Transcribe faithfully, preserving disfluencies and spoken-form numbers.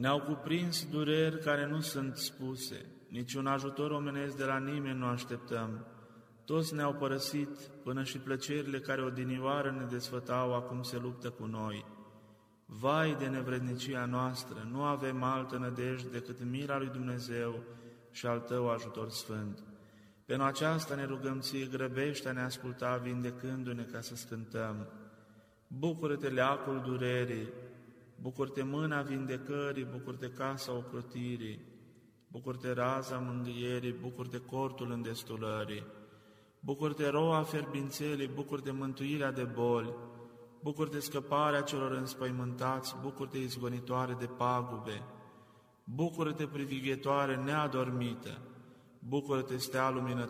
Ne-au cuprins dureri care nu sunt spuse, niciun ajutor omenesc de la nimeni nu așteptăm. Toți ne-au părăsit, până și plăcerile care odinioară ne desfătau acum se luptă cu noi. Vai de nevrednicia noastră, nu avem altă nădejde decât mila lui Dumnezeu și al Tău ajutor sfânt. Pentru aceasta ne rugăm Ție, grăbește a ne asculta vindecându-ne ca să scântăm. Bucură-te leacul durerii, bucură-te mâna vindecării, bucură-te casa ocrotirii, bucură-te raza mângâierii, bucură-te cortul îndestulării, bucură-te roa fierbințelii, bucură-te mântuirea de boli, bucură-te scăparea celor înspăimântați, bucură-te izgonitoare de pagube, bucură-te privighetoare neadormită, bucură-te stea luminătoare